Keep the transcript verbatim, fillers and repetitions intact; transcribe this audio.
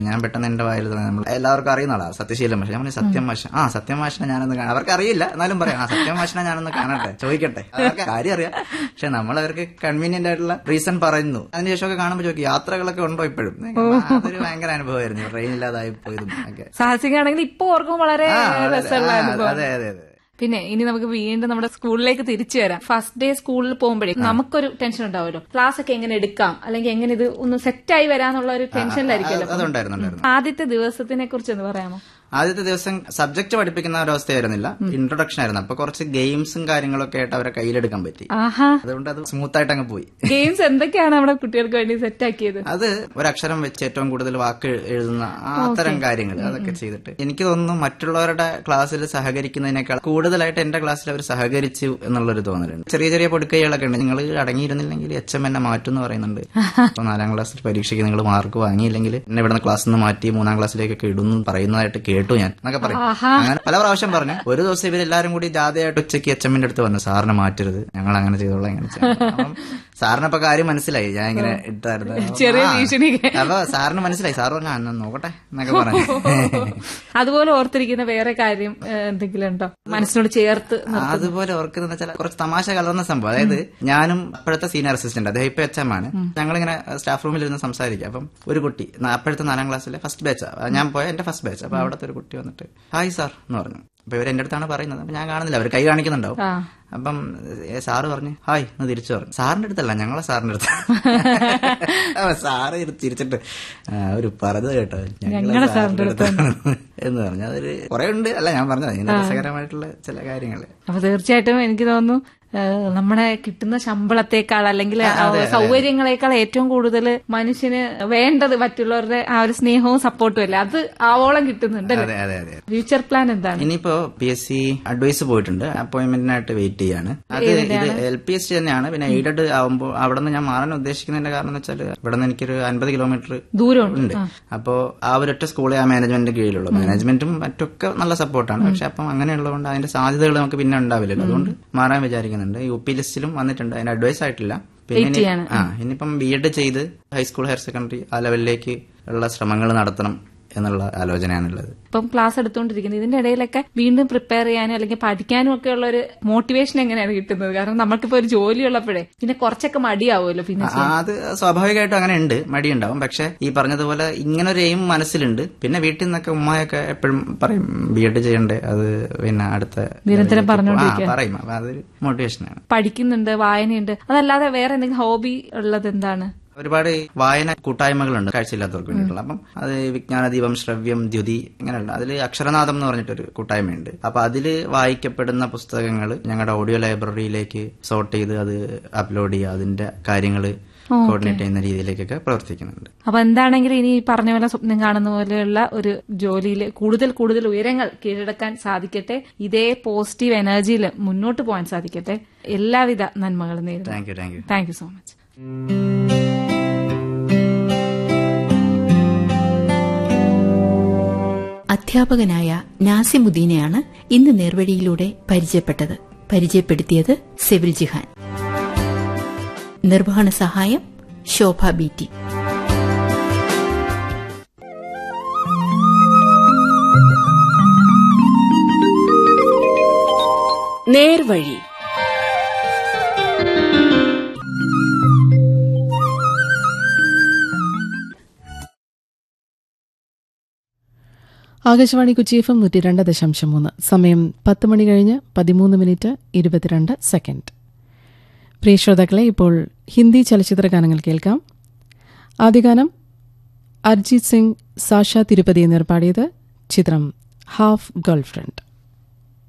ഞാൻ പെട്ടെന്ന് എന്റെ വായിൽ തന്നെ നമ്മൾ എല്ലാവർക്കും അറിയുന്ന ആളാ സത്യശീലൻ മാഷ്. ഞാൻ സത്യം മാഷ ആ സത്യം മാഷിനെ ഞാനൊന്ന് കാണാം. അവർക്ക് അറിയില്ല എന്നാലും പറയാം ആ സത്യം മാഷിനെ ഞാനൊന്ന് കാണട്ടെ, ചോദിക്കട്ടെ. അവർക്ക് കാര്യം അറിയാം, പക്ഷെ നമ്മൾ അവർക്ക് കൺവീനിയന്റ് ആയിട്ടുള്ള റീസൺ പറയുന്നു. അതിനുശേഷമൊക്കെ കാണുമ്പോൾ ചോദിക്കും യാത്രകളൊക്കെ ഉണ്ടോ ഇപ്പോഴും. അതൊരു ഭയങ്കര അനുഭവമായിരുന്നു, ട്രെയിൻ ഇല്ലാതായി പോയതും ഒക്കെ. സാഹസികമാണെങ്കിൽ ഇപ്പൊ ഓർക്കുമ്പോൾ വളരെ രസമുള്ള അനുഭവം. അതെ അതെ അതെ. പിന്നെ ഇനി നമുക്ക് വീണ്ടും നമ്മുടെ സ്കൂളിലേക്ക് തിരിച്ചു വരാം. ഫസ്റ്റ് ഡേ സ്കൂളിൽ പോകുമ്പോഴേ നമുക്കൊരു ടെൻഷൻ ഉണ്ടാവുമല്ലോ, ക്ലാസ് ഒക്കെ എങ്ങനെ എടുക്കാം, അല്ലെങ്കിൽ എങ്ങനെ ഇത് ഒന്ന് സെറ്റായി വരാന്നുള്ള ഒരു ടെൻഷനിലായിരിക്കുമല്ലോ. ആദ്യത്തെ ദിവസത്തിനെ കുറിച്ച് ഒന്ന് പറയാമോ? ആദ്യത്തെ ദിവസം സബ്ജക്ട് പഠിപ്പിക്കുന്ന ഒരവസ്ഥയായിരുന്നില്ല, ഇൻട്രൊഡക്ഷൻ ആയിരുന്നു. അപ്പൊ കുറച്ച് ഗെയിംസും കാര്യങ്ങളൊക്കെ ആയിട്ട് അവരെ കയ്യിലെടുക്കാൻ പറ്റി. അതുകൊണ്ട് അത് സ്മൂത്ത് ആയിട്ട് അങ്ങ് പോയി. ഗെയിംസ് എന്തൊക്കെയാണ് നമ്മുടെ കുട്ടികൾക്ക് വേണ്ടി സെറ്റ് ആക്കിയത്? അത് ഒരക്ഷരം വെച്ച് ഏറ്റവും കൂടുതൽ വാക്ക് എഴുതുന്ന അത്തരം കാര്യങ്ങൾ അതൊക്കെ ചെയ്തിട്ട് എനിക്ക് തോന്നുന്നു മറ്റുള്ളവരുടെ ക്ലാസ്സിൽ സഹകരിക്കുന്നതിനേക്കാൾ കൂടുതലായിട്ട് എന്റെ ക്ലാസ്സിൽ അവർ സഹകരിച്ചു എന്നുള്ളൊരു തോന്നലുണ്ട്. ചെറിയ ചെറിയ പൊടിക്കൈകളൊക്കെ ഉണ്ട്. നിങ്ങൾ അടങ്ങിയിരുന്നില്ലെങ്കിൽ എച്ച് എം എന്നെ മാറ്റും എന്ന് പറയുന്നുണ്ട്. അപ്പൊ നാലാം ക്ലാസ്സിൽ പരീക്ഷയ്ക്ക് നിങ്ങൾ മാർക്ക് വാങ്ങിയില്ലെങ്കിൽ എന്നെ ഇവിടുന്ന് ക്ലാസ്സിൽ നിന്ന് മാറ്റി മൂന്നാം ക്ലാസ്സിലേക്കൊക്കെ ഇടുന്നു പറയുന്നതായിട്ട് കേട്ടു ഞാൻ എന്നൊക്കെ പറയും. അങ്ങനെ പല പ്രാവശ്യം പറഞ്ഞു. ഒരു ദിവസം ഇവരെല്ലാരും കൂടി ജാഥയായിട്ട് ഉച്ചയ്ക്ക് എച്ച് എമ്മിന്റെ അടുത്ത് വന്നു, സാറിന് മാറ്റരുത്, ഞങ്ങൾ അങ്ങനെ ചെയ്തോളാം ഇങ്ങനെ ചെയ്യണം. അപ്പം സാറിനപ്പൊ കാര്യം മനസ്സിലായി, ഞാൻ ഇങ്ങനെ ഇട്ടായിരുന്നു. അപ്പൊ സാറിന് മനസ്സിലായി, സാർ പറഞ്ഞു അന്ന് നോക്കട്ടെ എന്നൊക്കെ പറഞ്ഞു. അതുപോലെ ഓർത്തിരിക്കുന്ന വേറെ കാര്യം എന്തെങ്കിലും ഉണ്ടോ മനസ്സിനോട് ചേർത്ത്? അതുപോലെ ഓർക്കുന്ന വെച്ചാൽ കുറച്ച് തമാശ കലർന്ന സംഭവം. അതായത് ഞാനും അപ്പോഴത്തെ സീനിയർ അസിസ്റ്റന്റ്, അദ്ദേഹം ഇപ്പൊ എച്ച് എം ആണ്. ഞങ്ങളിങ്ങനെ സ്റ്റാഫ് റൂമിൽ ഇരുന്ന് സംസാരിക്കുക. അപ്പം ഒരു കുട്ടി അപ്പോഴത്തെ നാലാം ക്ലാസ്സിലെ ഫസ്റ്റ് ബാച്ച്, ഞാൻ പോയ എന്റെ ഫസ്റ്റ് ബാച്ച്. അപ്പൊ അവിടുത്തെ ഒരു കുട്ടി വന്നിട്ട് ഹായ് സാർ എന്ന് പറഞ്ഞു. അപ്പൊ ഇവർ എന്റെ അടുത്താണ് പറയുന്നത്. അപ്പൊ ഞാൻ കാണുന്നില്ല, അവർ കൈ കാണിക്കുന്നുണ്ടാവും. അപ്പം സാറ് പറഞ്ഞു ഹായ് എന്ന് തിരിച്ചു പറഞ്ഞു. സാറിന്റെ അടുത്തല്ല, ഞങ്ങളെ സാറിന്റെ അടുത്ത്. സാറ് തിരിച്ചിട്ട് ഒരു പറഞ്ഞത് കേട്ടോ ഞങ്ങളെ സാറിന്റെ അടുത്ത് എന്ന് പറഞ്ഞു. അതൊരു കുറെ ഉണ്ട്, അല്ല ഞാൻ പറഞ്ഞത് ഇങ്ങനെ രസകരമായിട്ടുള്ള ചില കാര്യങ്ങള്. അപ്പൊ തീർച്ചയായിട്ടും എനിക്ക് തോന്നുന്നു നമ്മുടെ കിട്ടുന്ന ശമ്പളത്തെക്കാൾ അല്ലെങ്കിൽ സൗകര്യങ്ങളെക്കാൾ ഏറ്റവും കൂടുതൽ മനുഷ്യന് വേണ്ടത് മറ്റുള്ളവരുടെ ആ ഒരു സ്നേഹവും സപ്പോർട്ടും അല്ലേ, അത് ആവോളം കിട്ടുന്നുണ്ട്. ഫ്യൂച്ചർ പ്ലാൻ എന്താണ്? ഇനിയിപ്പോ പി എസ് സി അഡ്വൈസ് പോയിട്ടുണ്ട്, അപ്പോയിന്റ്മെന്റിനായിട്ട് വെയിറ്റ് ചെയ്യാണ്. അത് ഇത് എൽ പി എസ് സി തന്നെയാണ്. പിന്നെ എയ്ഡഡ് ആവുമ്പോൾ അവിടെ നിന്ന് ഞാൻ മാറാൻ ഉദ്ദേശിക്കുന്നതിന്റെ കാരണം എന്ന് വെച്ചാൽ ഇവിടെ നിന്ന് എനിക്കൊരു അൻപത് കിലോമീറ്റർ ദൂരം ഉണ്ട്. അപ്പോ ആ ഒരൊറ്റ സ്കൂളെ ആ മാനേജ്മെന്റിന്റെ കീഴിലുള്ളൂ. മാനേജ്മെന്റും മറ്റൊക്കെ നല്ല സപ്പോർട്ടാണ്. പക്ഷെ അപ്പം അങ്ങനെയുള്ളതുകൊണ്ട് അതിന്റെ സാധ്യതകൾ നമുക്ക് പിന്നെ ഉണ്ടാവില്ലല്ലോ. അതുകൊണ്ട് മാറാൻ വിചാരിക്കുന്നു. യു പി ലിസ്റ്റിലും വന്നിട്ടുണ്ട്, അതിന്റെ അഡ്വൈസ് ആയിട്ടില്ല. പിന്നെ ആ ഇനിയിപ്പം ബി എഡ് ചെയ്ത് ഹൈസ്കൂൾ ഹയർ സെക്കൻഡറി ആ ലെവലിലേക്ക് ഉള്ള ശ്രമങ്ങൾ നടത്തണം എന്നുള്ള ആലോചനയാണുള്ളത്. ഇപ്പം ക്ലാസ് എടുത്തുകൊണ്ടിരിക്കുന്നത്, ഇതിന്റെ ഇടയിലൊക്കെ വീണ്ടും പ്രിപ്പയർ ചെയ്യാനും അല്ലെങ്കിൽ പഠിക്കാനും ഒക്കെ ഉള്ള ഒരു മോട്ടിവേഷൻ എങ്ങനെയാണ് കിട്ടുന്നത്? കാരണം നമുക്കിപ്പോ ഒരു ജോലി ഉള്ളപ്പോഴേ പിന്നെ കുറച്ചൊക്കെ മടിയാവുമല്ലോ. പിന്നെ അത് സ്വാഭാവികമായിട്ടും അങ്ങനെ ഉണ്ട്, മടിയുണ്ടാവും. പക്ഷെ ഈ പറഞ്ഞതുപോലെ ഇങ്ങനെ ഒരു എയിം മനസ്സിലുണ്ട്. പിന്നെ വീട്ടിൽ നിന്നൊക്കെ ഉമ്മയൊക്കെ എപ്പോഴും പറയും ബി എഡ് ചെയ്യണ്ടേ, അത് പിന്നെ അടുത്ത നിരന്തരം പറഞ്ഞോണ്ടിരിക്കുക പറയും. അപ്പൊ അതൊരു മോട്ടിവേഷനാണ്. പഠിക്കുന്നുണ്ട്, വായനയുണ്ട്, അതല്ലാതെ വേറെ എന്തെങ്കിലും ഹോബി ഉള്ളത് എന്താണ്? ഒരുപാട് വായന കൂട്ടായ്മകളുണ്ട് കാഴ്ചയില്ലാത്തവർക്ക് വേണ്ടിയിട്ടുള്ള. അപ്പം അത് വിജ്ഞാനദീപം, ശ്രവ്യം, ദ്യുതി ഇങ്ങനെയുള്ള അതിൽ അക്ഷരനാഥം എന്ന് പറഞ്ഞിട്ടൊരു കൂട്ടായ്മയുണ്ട്. അപ്പൊ അതില് വായിക്കപ്പെടുന്ന പുസ്തകങ്ങൾ ഞങ്ങളുടെ ഓഡിയോ ലൈബ്രറിയിലേക്ക് സോർട്ട് ചെയ്ത് അത് അപ്ലോഡ് ചെയ്യുക, അതിന്റെ കാര്യങ്ങൾ കോർഡിനേറ്റ് ചെയ്യുന്ന രീതിയിലേക്കൊക്കെ പ്രവർത്തിക്കുന്നുണ്ട്. അപ്പൊ എന്താണെങ്കിലും ഇനി പറഞ്ഞ പോലെ സ്വപ്നം കാണുന്ന പോലെയുള്ള ഒരു ജോലിയിൽ കൂടുതൽ കൂടുതൽ ഉയരങ്ങൾ കീഴടക്കാൻ സാധിക്കട്ടെ. ഇതേ പോസിറ്റീവ് എനർജിയിൽ മുന്നോട്ട് പോകാൻ സാധിക്കട്ടെ. എല്ലാവിധ നന്മകളും നേരിടുന്നു. Thank you thank you thank you so much. അധ്യാപകനായ നാസിമുദ്ദീനെയാണ് ഇന്ന് നേർവഴിയിലൂടെ പരിചയപ്പെട്ടത്. പരിചയപ്പെടുത്തിയത് സെവിൽ ജിഹാൻ. നിർവഹണ സഹായം ശോഭ ബി ടി. നേർവഴി. ആകാശവാണി കൊച്ചി എഫ് എം നൂറ്റി രണ്ട് ദശാംശം മൂന്ന്. സമയം പത്ത് മണി കഴിഞ്ഞ് പതിമൂന്ന് മിനിറ്റ് ഇരുപത്തിരണ്ട് സെക്കൻഡ്. പ്രിയ ശ്രോതാക്കളെ, ഇപ്പോൾ ഹിന്ദി ചലച്ചിത്ര ഗാനങ്ങൾ കേൾക്കാം. ആദ്യ ഗാനം അർജിത് സിംഗ്, സാഷ തിരുപ്പതി എന്നിവർ പാടിയത്. ചിത്രം ഹാഫ് ഗേൾഫ്രണ്ട്.